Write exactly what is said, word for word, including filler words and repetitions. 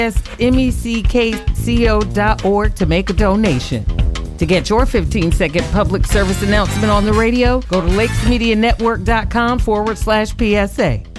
meckco dot org to make a donation. To get your fifteen second public service announcement on the radio, go to lakesmedianetwork.com forward slash PSA.